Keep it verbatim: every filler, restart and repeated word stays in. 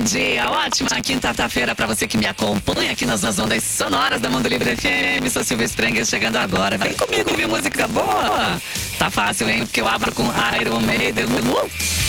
dia, ótima quinta-feira pra você que me acompanha aqui nas ondas sonoras da Mundo Livre F M. Sou Silvia Sprenger chegando agora. Vem comigo ouvir música boa. Tá fácil, hein? Porque eu abro com Iron Maiden. Uh!